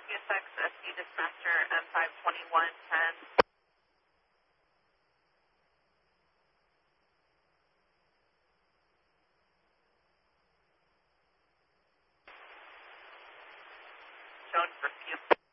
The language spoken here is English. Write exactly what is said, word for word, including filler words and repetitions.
Q S X S D Dispatcher M five twenty-one ten. Showing for Q.